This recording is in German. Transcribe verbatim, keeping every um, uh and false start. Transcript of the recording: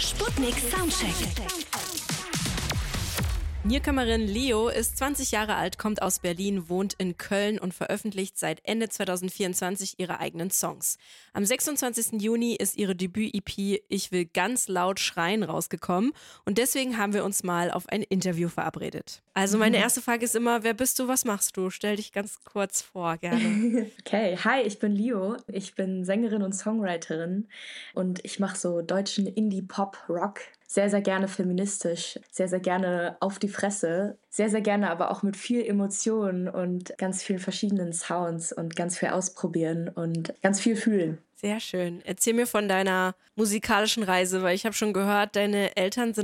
Sputnik Soundcheck. Newcomerin Leo ist zwanzig Jahre alt, kommt aus Berlin, wohnt in Köln und veröffentlicht seit Ende zwanzig vierundzwanzig ihre eigenen Songs. Am sechsundzwanzigsten Juni ist ihre Debüt-E P Ich will ganz laut schreien rausgekommen und deswegen haben wir uns mal auf ein Interview verabredet. Also meine erste Frage ist immer, wer bist du, was machst du? Stell dich ganz kurz vor, gerne. Okay, hi, ich bin Leo. Ich bin Sängerin und Songwriterin und ich mache so deutschen Indie-Pop-Rock. Sehr, sehr gerne feministisch, sehr, sehr gerne auf die Fresse, sehr, sehr gerne aber auch mit viel Emotionen und ganz vielen verschiedenen Sounds und ganz viel ausprobieren und ganz viel fühlen. Sehr schön. Erzähl mir von deiner musikalischen Reise, weil ich habe schon gehört, deine Eltern sind